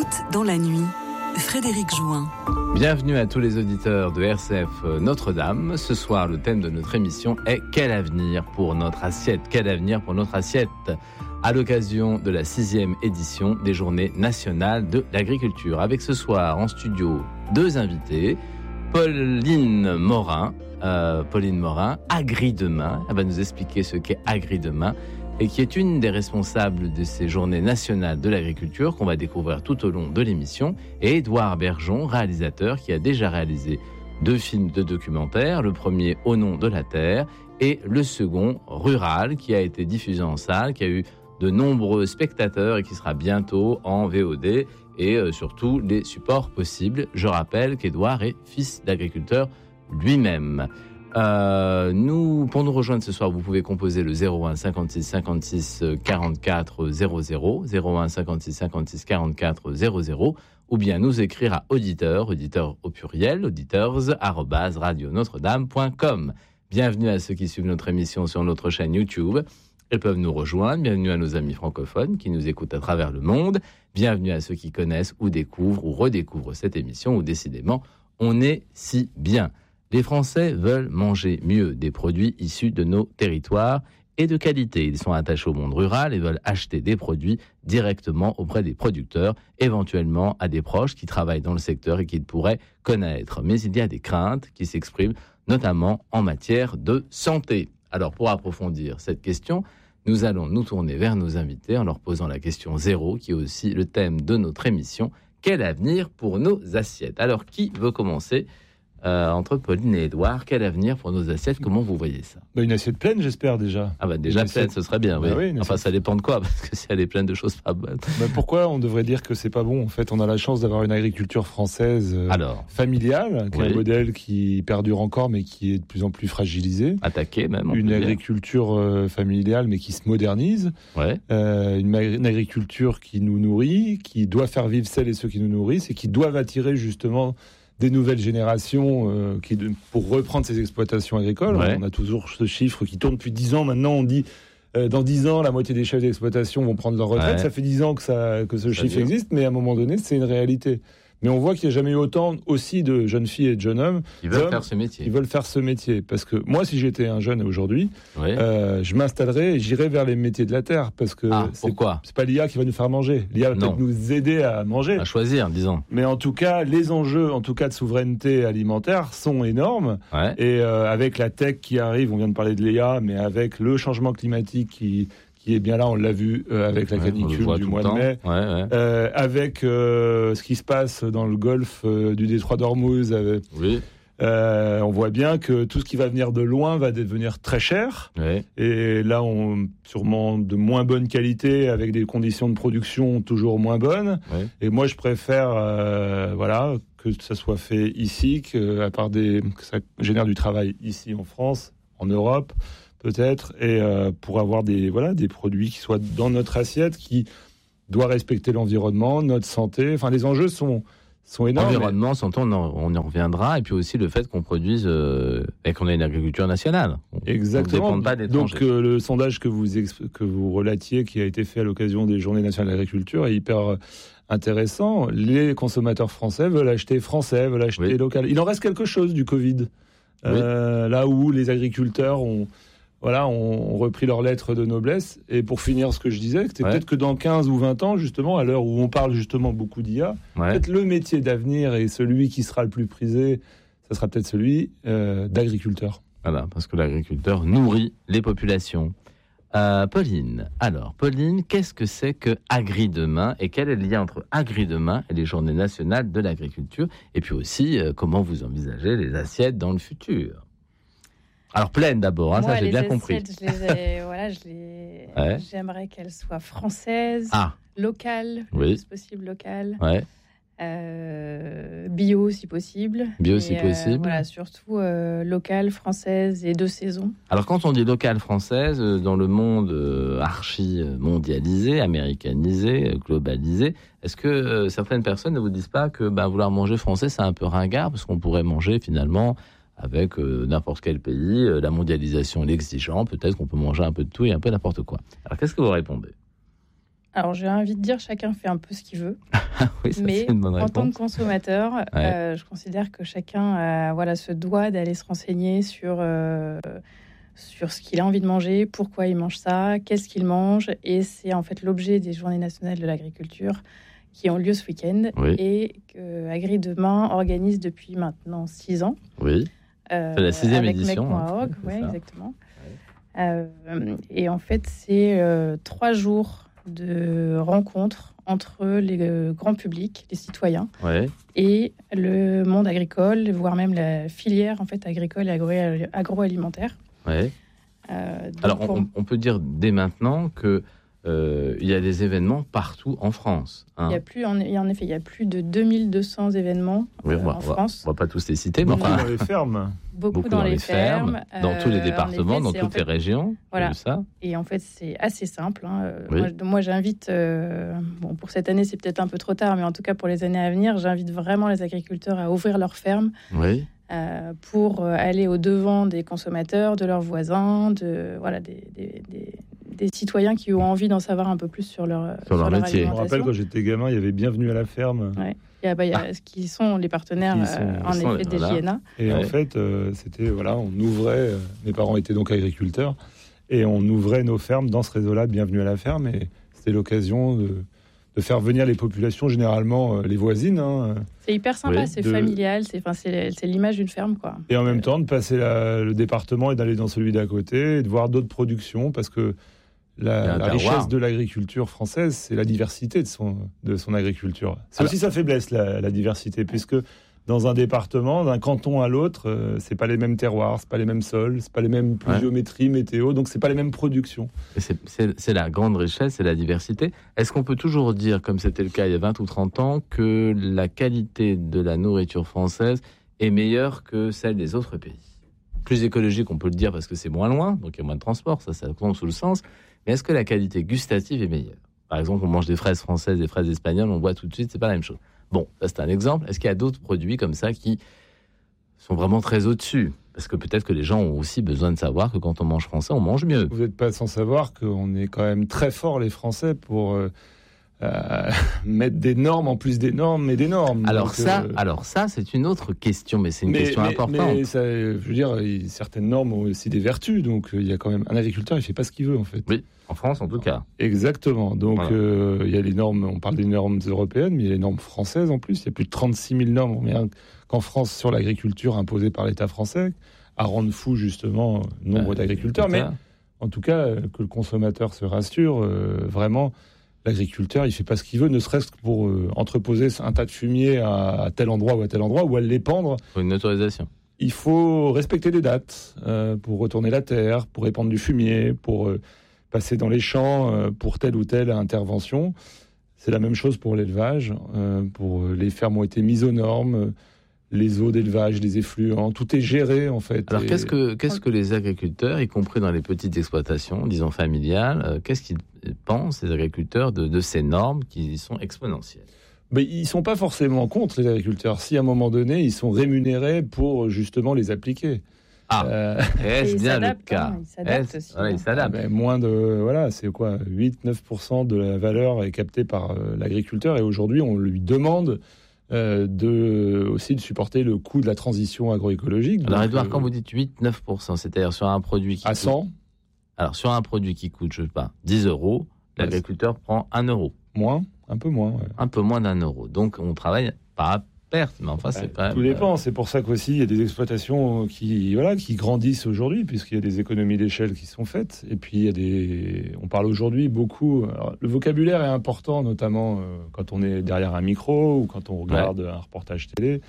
Poète dans la nuit, Frédéric Jouin. Bienvenue à tous les auditeurs de RCF Notre-Dame. Ce soir, le thème de notre émission est « Quel avenir pour notre assiette ?» Quel avenir pour notre assiette ? À l'occasion de la 6e édition des Journées nationales de l'agriculture. Avec ce soir en studio 2 invités. Pauline Morin, Agri-Demain. Elle va nous expliquer ce qu'est Agri-Demain et qui est une des responsables de ces Journées nationales de l'agriculture qu'on va découvrir tout au long de l'émission. Et Édouard Bergeon, réalisateur qui a déjà réalisé 2 films de documentaire. Le premier, Au nom de la terre, et le second, Rural, qui a été diffusé en salle, qui a eu de nombreux spectateurs et qui sera bientôt en VOD et surtout les supports possibles. Je rappelle qu'Édouard est fils d'agriculteur lui-même. Pour nous rejoindre ce soir, vous pouvez composer le 01 56 56 44 00, 01 56 56 44 00, ou bien nous écrire à auditeurs au pluriel, auditeurs@radionotre-dame.com. Bienvenue à ceux qui suivent notre émission sur notre chaîne YouTube. Ils peuvent nous rejoindre. Bienvenue à nos amis francophones qui nous écoutent à travers le monde. Bienvenue à ceux qui connaissent ou découvrent ou redécouvrent cette émission où décidément on est si bien. Les Français veulent manger mieux des produits issus de nos territoires et de qualité. Ils sont attachés au monde rural et veulent acheter des produits directement auprès des producteurs, éventuellement à des proches qui travaillent dans le secteur et qu'ils pourraient connaître. Mais il y a des craintes qui s'expriment notamment en matière de santé. Alors pour approfondir cette question, nous allons nous tourner vers nos invités en leur posant la question 0, qui est aussi le thème de notre émission. Quel avenir pour nos assiettes ? Alors qui veut commencer ? Entre Pauline et Édouard, quel avenir pour nos assiettes ? Comment vous voyez ça ? Une assiette pleine, j'espère déjà. Ah déjà pleine, ce serait bien, oui. Oui, enfin, ça dépend de quoi, parce que si elle est pleine de choses pas bonnes. Pourquoi on devrait dire que c'est pas bon ? En fait, on a la chance d'avoir une agriculture française familiale, qui est un modèle qui perdure encore, mais qui est de plus en plus fragilisé. Attaqué même. Une agriculture familiale, mais qui se modernise. Une agriculture qui nous nourrit, qui doit faire vivre celles et ceux qui nous nourrissent, et qui doivent attirer justement des nouvelles générations pour reprendre ces exploitations agricoles. On a toujours ce chiffre qui tourne depuis 10 ans. Maintenant, on dit dans 10 ans, la moitié des chefs d'exploitation vont prendre leur retraite. Ça fait 10 ans que ce chiffre existe, mais à un moment donné, c'est une réalité. Mais on voit qu'il n'y a jamais eu autant aussi de jeunes filles et de jeunes hommes qui veulent faire ce métier. Ils veulent faire ce métier. Parce que moi, si j'étais un jeune aujourd'hui, je m'installerais et j'irais vers les métiers de la terre. Parce que pourquoi ? C'est pas l'IA qui va nous faire manger. L'IA va peut-être nous aider à manger. À choisir, disons. Mais en tout cas, les enjeux de souveraineté alimentaire sont énormes. Et avec la tech qui arrive, on vient de parler de l'IA, mais avec le changement climatique qui est bien là, on l'a vu avec la canicule du mois de mai, avec ce qui se passe dans le golfe du détroit d'Ormuz. On voit bien que tout ce qui va venir de loin va devenir très cher. Et là, sûrement de moins bonne qualité, avec des conditions de production toujours moins bonnes. Et moi, je préfère que ça soit fait ici, que ça génère du travail ici en France, en Europe, peut-être, et pour avoir des produits qui soient dans notre assiette, qui doit respecter l'environnement, notre santé. Enfin, les enjeux sont énormes. Environnement, santé, on y reviendra, et puis aussi le fait qu'on produise et qu'on ait une agriculture nationale. Exactement. On ne dépend pas d'étrangers. Donc le sondage que vous relatiez, qui a été fait à l'occasion des Journées nationales de l'agriculture, est hyper intéressant. Les consommateurs français veulent acheter local. Il en reste quelque chose du Covid, là où les agriculteurs ont repris leur lettre de noblesse. Et pour finir ce que je disais, c'est peut-être que dans 15 ou 20 ans, justement, à l'heure où on parle justement beaucoup d'IA, peut-être le métier d'avenir et celui qui sera le plus prisé, ça sera peut-être celui d'agriculteur. Voilà, parce que l'agriculteur nourrit les populations. Pauline, qu'est-ce que c'est que Agri-Demain et quel est le lien entre Agri-Demain et les Journées nationales de l'agriculture ? Et puis aussi, comment vous envisagez les assiettes dans le futur ? Alors pleine d'abord, ça j'ai bien compris. J'aimerais qu'elles soient françaises, locales, le plus possible locales. Bio si possible. Surtout locale, française et de saison. Alors quand on dit locale française, dans le monde archi mondialisé, américanisé, globalisé, est-ce que certaines personnes ne vous disent pas que vouloir manger français c'est un peu ringard, parce qu'on pourrait manger finalement avec n'importe quel pays, la mondialisation l'exigeant, peut-être qu'on peut manger un peu de tout et un peu n'importe quoi. Alors qu'est-ce que vous répondez ? Alors, j'ai envie de dire, chacun fait un peu ce qu'il veut. Oui, ça, mais c'est une bonne en réponse. tant que consommateur, je considère que chacun se doit d'aller se renseigner sur ce qu'il a envie de manger, pourquoi il mange ça, qu'est-ce qu'il mange. Et c'est en fait l'objet des Journées nationales de l'agriculture qui ont lieu ce week-end et que Agri-Demain organise depuis maintenant 6 ans. Oui, c'est la 6e édition. Mec.org, exactement. Et en fait, c'est 3 jours de rencontres entre le grand public, les citoyens, et le monde agricole, voire même la filière en fait agricole et agroalimentaire. Alors, on peut dire dès maintenant que il y a des événements partout en France. Il y a plus de 2200 événements en France. On va pas tous les citer, mais dans les fermes. Beaucoup dans les fermes, dans tous les départements, dans toutes les régions. Voilà. Ça. Et en fait, c'est assez simple. Moi, j'invite, pour cette année, c'est peut-être un peu trop tard, mais en tout cas, pour les années à venir, j'invite vraiment les agriculteurs à ouvrir leurs fermes pour aller au-devant des consommateurs, de leurs voisins, des citoyens qui ont envie d'en savoir un peu plus sur leur métier. Je me rappelle, quand j'étais gamin, il y avait Bienvenue à la ferme. Il y a ce qui sont les partenaires des JNA. Et en fait, c'était, on ouvrait, mes parents étaient donc agriculteurs, et on ouvrait nos fermes dans ce réseau-là, Bienvenue à la ferme, et c'était l'occasion de faire venir les populations, généralement les voisines. C'est hyper sympa, c'est familial, c'est l'image d'une ferme, quoi. Et en même temps, de passer le département et d'aller dans celui d'à côté, et de voir d'autres productions, parce que la richesse de l'agriculture française, c'est la diversité de son agriculture. C'est aussi sa faiblesse, la diversité, puisque dans un département, d'un canton à l'autre, c'est pas les mêmes terroirs, c'est pas les mêmes sols, c'est pas les mêmes pluviométries, météo, donc c'est pas les mêmes productions. C'est la grande richesse, c'est la diversité. Est-ce qu'on peut toujours dire, comme c'était le cas il y a 20 ou 30 ans, que la qualité de la nourriture française est meilleure que celle des autres pays? Plus écologique, on peut le dire parce que c'est moins loin, donc il y a moins de transport, ça tombe sous le sens. Mais est-ce que la qualité gustative est meilleure? Par exemple, on mange des fraises françaises, des fraises espagnoles, on voit tout de suite, c'est pas la même chose. Bon, ça c'est un exemple. Est-ce qu'il y a d'autres produits comme ça qui sont vraiment très au-dessus? Parce que peut-être que les gens ont aussi besoin de savoir que quand on mange français, on mange mieux. Vous n'êtes pas sans savoir qu'on est quand même très forts, les Français, pour mettre des normes en plus des normes et des normes. Alors ça, c'est une autre question, mais c'est une question importante. Mais ça, je veux dire, certaines normes ont aussi des vertus, donc il y a quand même un agriculteur, il fait pas ce qu'il veut en fait. Oui, en France en tout cas. Exactement. Donc il y a les normes, on parle des normes européennes, mais il y a les normes françaises en plus. Il y a plus de 36 000 normes qu'en France sur l'agriculture imposées par l'État français, à rendre fou justement nombre d'agriculteurs. Mais en tout cas, que le consommateur se rassure, vraiment. L'agriculteur, il fait pas ce qu'il veut, ne serait-ce que pour entreposer un tas de fumier à tel endroit ou à l'épandre. Pour une autorisation. Il faut respecter des dates pour retourner la terre, pour répandre du fumier, pour passer dans les champs pour telle ou telle intervention. C'est la même chose pour l'élevage. Pour les fermes ont été mises aux normes, les eaux d'élevage, les effluents, tout est géré en fait. Alors qu'est-ce que les agriculteurs, y compris dans les petites exploitations, disons familiales, qu'est-ce qu'ils pensent, les agriculteurs, de ces normes qui sont exponentielles? Mais ils ne sont pas forcément contre, les agriculteurs. Si à un moment donné, ils sont rémunérés pour justement les appliquer. Est-ce bien le cas? Ils s'adaptent aussi. Ils s'adaptent. Moins de... c'est quoi 8-9% de la valeur est captée par l'agriculteur. Et aujourd'hui, on lui demande aussi de supporter le coût de la transition agroécologique. Alors Edouard, quand vous dites 8-9%, c'est-à-dire sur un produit qui à 100 coûte... Alors sur un produit qui coûte, je sais pas, 10 €, l'agriculteur prend 1 €. Moins, un peu moins. Ouais. Un peu moins d'1 €. Donc on travaille pas à perte, mais enfin c'est pas... Tout dépend, c'est pour ça qu'aussi il y a des exploitations qui grandissent aujourd'hui, puisqu'il y a des économies d'échelle qui sont faites. Et puis on parle aujourd'hui beaucoup... Alors, le vocabulaire est important, notamment quand on est derrière un micro ou quand on regarde un reportage télé.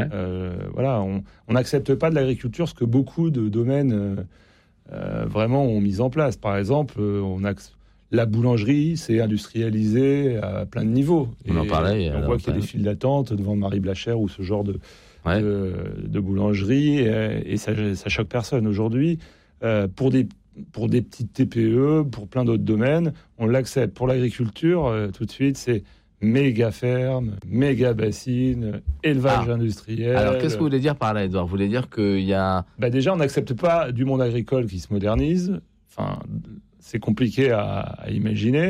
On n'accepte pas de l'agriculture ce que beaucoup de domaines vraiment ont mis en place. Par exemple, la boulangerie, c'est industrialisé à plein de niveaux. On en parlait. On voit qu'il y a des files d'attente devant Marie Blachère ou ce genre de boulangerie, et ça choque personne. Aujourd'hui, pour des petites TPE, pour plein d'autres domaines, on l'accepte. Pour l'agriculture, tout de suite, c'est méga ferme, méga bassine, élevage industriel. Alors, qu'est-ce que vous voulez dire par là, Edouard? Vous voulez dire qu'il y a... Déjà, on n'accepte pas du monde agricole qui se modernise. Enfin... C'est compliqué à imaginer.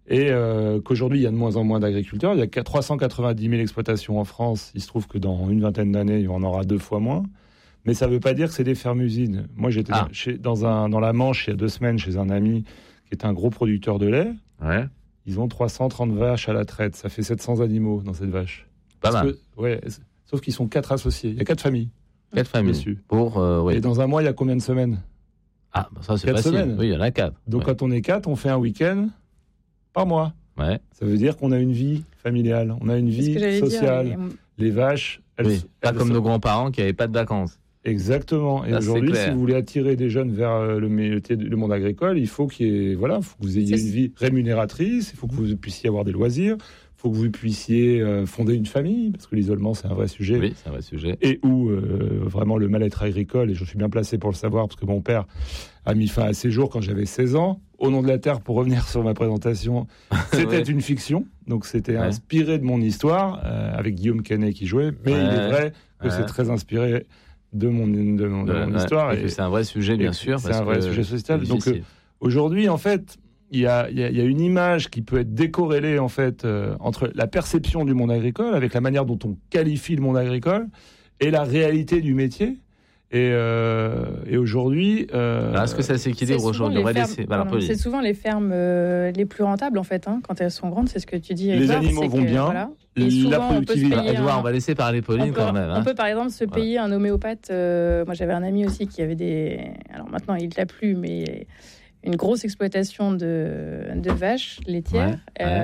Et qu'aujourd'hui, il y a de moins en moins d'agriculteurs. Il y a 390 000 exploitations en France. Il se trouve que dans une vingtaine d'années, il y en aura 2 fois moins. Mais ça ne veut pas dire que c'est des fermes-usines. Moi, j'étais dans la Manche il y a 2 semaines chez un ami qui est un gros producteur de lait. Ouais. Ils ont 330 vaches à la traite. Ça fait 700 animaux dans cette vache. Pas mal. Sauf qu'ils sont 4 associés. Il y a 4 familles. 4 familles. Dessus. Oui. Et dans un mois, il y a combien de semaines ? Ah, ça c'est 4 facile. semaines. Oui, il y en a 4. Donc quand on est 4, on fait un week-end par mois. Ouais. Ça veut dire qu'on a une vie familiale, on a une vie sociale. Les vaches, pas comme nos grands-parents qui n'avaient pas de vacances. Exactement. Et aujourd'hui, si vous voulez attirer des jeunes vers le monde agricole, il faut faut que vous ayez une vie rémunératrice, il faut que vous puissiez avoir des loisirs, il faut que vous puissiez fonder une famille, parce que l'isolement, c'est un vrai sujet. Oui, c'est un vrai sujet. Et où vraiment le mal-être agricole, et je suis bien placé pour le savoir, parce que mon père a mis fin à ses jours quand j'avais 16 ans. Au nom de la Terre, pour revenir sur ma présentation, c'était une fiction, donc c'était inspiré de mon histoire, avec Guillaume Canet qui jouait, mais il est vrai que c'est très inspiré de mon histoire. Et que c'est un vrai sujet, bien sûr. C'est un vrai sujet social. Donc aujourd'hui, en fait, il y a une image qui peut être décorrélée en fait, entre la perception du monde agricole, avec la manière dont on qualifie le monde agricole, et la réalité du métier. Et aujourd'hui... est-ce que ça s'équilibre aujourd'hui ? C'est souvent les fermes les plus rentables, en fait, quand elles sont grandes, c'est ce que tu dis. Les animaux vont bien. Voilà. La productivité. Edouard, on va laisser parler Pauline quand même. On peut par exemple se payer un homéopathe. Moi, j'avais un ami aussi qui avait des... Alors maintenant, il ne l'a plus, mais... une grosse exploitation de vaches laitières.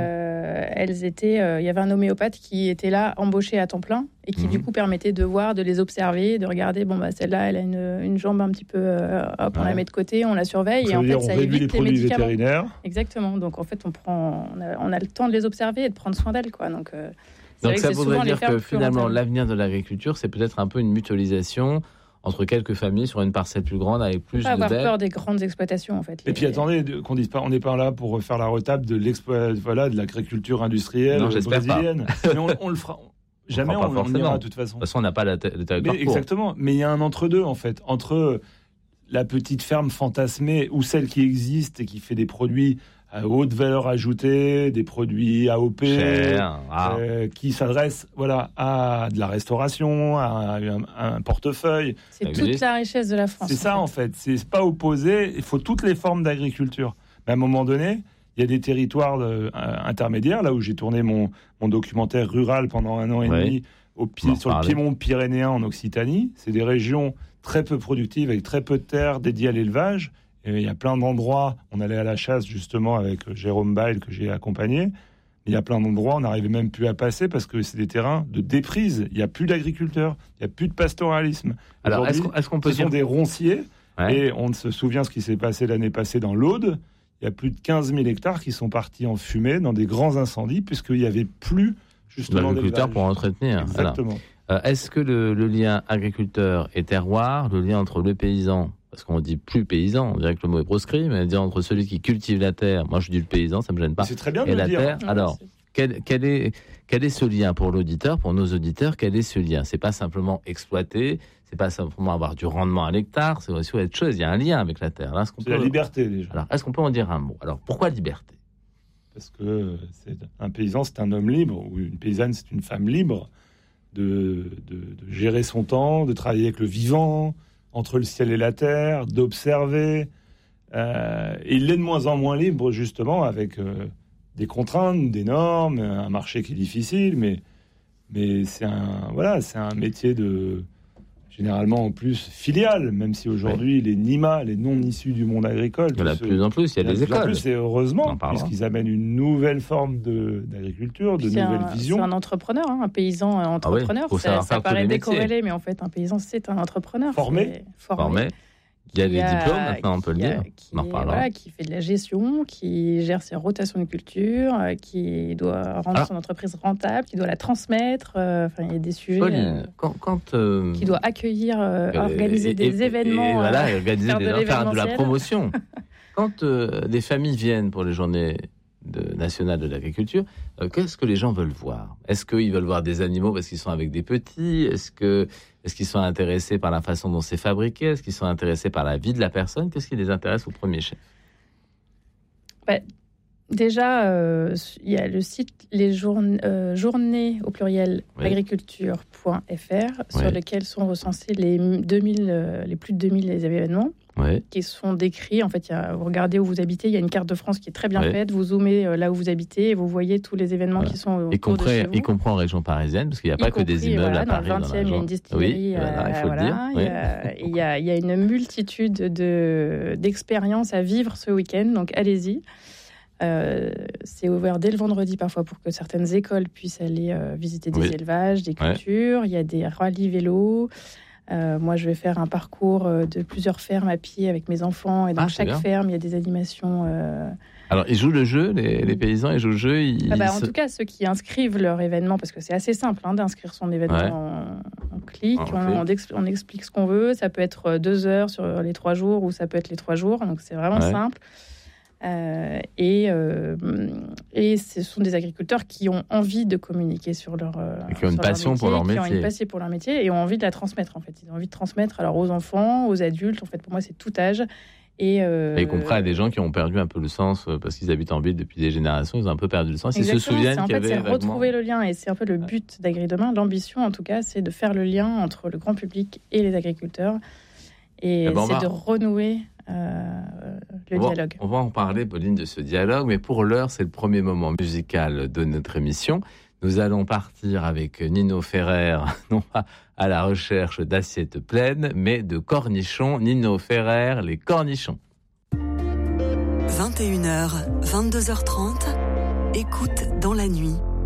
Elles étaient, il y avait un homéopathe qui était là, embauché à temps plein, et qui du coup permettait de voir, de les observer, de regarder, celle-là, elle a une jambe un petit peu, on la met de côté, on la surveille, ça et en fait, ça évite les produits vétérinaires. Exactement. Donc en fait, on a le temps de les observer et de prendre soin d'elles, quoi. Donc ça voudrait dire que finalement, l'avenir de l'agriculture, c'est peut-être un peu une mutualisation entre quelques familles sur une parcelle plus grande avec plus de bêtes. Avoir peur des grandes exploitations, en fait. Et puis attendez, qu'on dise pas, on n'est pas là pour faire la retable de l'agriculture industrielle brésilienne. Mais on le fera. Jamais on ira de toute façon. De toute façon, on n'a pas la territoire. Exactement. Mais il y a un entre-deux, en fait. Entre la petite ferme fantasmée ou celle qui existe et qui fait des produits à haute valeur ajoutée, des produits AOP, qui s'adressent à de la restauration, à un portefeuille. C'est toute la richesse de la France. C'est ça, en fait. C'est pas opposé. Il faut toutes les formes d'agriculture. Mais à un moment donné, il y a des territoires intermédiaires, là où j'ai tourné mon documentaire rural pendant 1 an et demi sur le piémont pyrénéen en Occitanie. C'est des régions très peu productives, avec très peu de terres dédiées à l'élevage. Et il y a plein d'endroits, on allait à la chasse justement avec Jérôme Bail que j'ai accompagné. Il y a plein d'endroits, on n'arrivait même plus à passer parce que c'est des terrains de déprise. Il n'y a plus d'agriculteurs, il n'y a plus de pastoralisme. Alors, est-ce qu'on peut dire... Ce sont des ronciers, et on se souvient ce qui s'est passé l'année passée dans l'Aude. Il y a plus de 15 000 hectares qui sont partis en fumée dans des grands incendies puisqu'il n'y avait plus justement d'agriculteurs pour entretenir. Exactement. Est-ce que le lien agriculteur et terroir, le lien entre le paysan, parce qu'on dit plus paysan, on dirait que le mot est proscrit, mais dire entre celui qui cultive la terre, moi je dis le paysan, ça me gêne pas. C'est très bien de et le la dire. Terre. Alors, quel est ce lien pour l'auditeur, pour nos auditeurs? Quel est ce lien? C'est pas simplement exploiter, c'est pas simplement avoir du rendement à l'hectare, c'est aussi autre chose. Il y a un lien avec la terre. La liberté déjà. Alors, est-ce qu'on peut en dire un mot? Alors, pourquoi liberté? Parce que un paysan, c'est un homme libre, ou une paysanne, c'est une femme libre de gérer son temps, de travailler avec le vivant, entre le ciel et la terre, d'observer. Et il est de moins en moins libre, justement, avec des contraintes, des normes, un marché qui est difficile, mais c'est un métier généralement en plus filial, même si aujourd'hui les NIMA, les non issus du monde agricole, il y en a de plus en plus, il y a des écoles. Et heureusement, puisqu'ils amènent une nouvelle forme d'agriculture, de nouvelles visions. C'est un entrepreneur, un paysan entrepreneur. Ça paraît décorrélé, mais en fait, un paysan, c'est un entrepreneur. Formé. Il y a des diplômes, maintenant, on peut le dire. Qui fait de la gestion, qui gère ses rotations de culture, qui doit rendre son entreprise rentable, qui doit la transmettre. Il y a des sujets. Pauline, qui doit accueillir, organiser des événements. Faire de la promotion. Quand des familles viennent pour les journées nationales de l'agriculture, qu'est-ce que les gens veulent voir? Est-ce qu'ils veulent voir des animaux parce qu'ils sont avec des petits? Est-ce qu'ils sont intéressés par la façon dont c'est fabriqué? Est-ce qu'ils sont intéressés par la vie de la personne? Qu'est-ce qui les intéresse au premier chef? Déjà, il y a le site journées au pluriel agriculture.fr sur lequel sont recensés les plus de 2000 événements qui sont décrits. En fait, vous regardez où vous habitez, il y a une carte de France qui est très bien faite. Vous zoomez là où vous habitez et vous voyez tous les événements qui sont autour de chez vous. Y compris en région parisienne, parce qu'il n'y a pas que des immeubles à Paris. Dans le 20e, il y a une distillerie. Il faut le dire. Il y a une multitude d'expériences à vivre ce week-end, donc allez-y. C'est ouvert dès le vendredi parfois pour que certaines écoles puissent aller visiter des élevages, des cultures. Il y a des rallyes vélos. Moi, je vais faire un parcours de plusieurs fermes à pied avec mes enfants. Et dans chaque ferme, il y a des animations. Alors, ils jouent le jeu, les paysans, ils jouent le jeu. En tout cas, ceux qui inscrivent leur événement, parce que c'est assez simple d'inscrire son événement. On clique, on explique ce qu'on veut. Ça peut être 2 heures sur les 3 jours ou ça peut être les 3 jours. Donc, c'est vraiment simple. Et ce sont des agriculteurs qui ont envie de communiquer sur leur qui ont une passion pour leur métier, qui ont une passion pour leur métier et ont envie de la transmettre. En fait, ils ont envie de transmettre alors aux enfants, aux adultes. En fait, pour moi, c'est tout âge. Et y compris à des gens qui ont perdu un peu le sens parce qu'ils habitent en ville depuis des générations, ils ont un peu perdu le sens. Exactement, ils se souviennent qu'il y avait c'est retrouver le lien et c'est un peu le but d'Agri-Demain. L'ambition, en tout cas, c'est de faire le lien entre le grand public et les agriculteurs et c'est de renouer le dialogue. On va en parler, Pauline, de ce dialogue, mais pour l'heure, c'est le premier moment musical de notre émission. Nous allons partir avec Nino Ferrer, non pas à la recherche d'assiettes pleines, mais de cornichons. Nino Ferrer, les cornichons. 21h, 22h30, écoute dans la nuit.